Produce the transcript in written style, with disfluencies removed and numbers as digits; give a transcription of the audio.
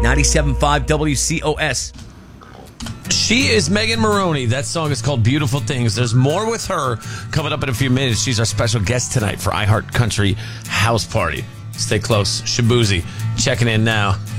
97.5 WCOS. She is Megan Maroney. That song is called Beautiful Things. There's more with her coming up in a few minutes. She's our special guest tonight for iHeart Country House Party. Stay close. Shabuzi checking in now.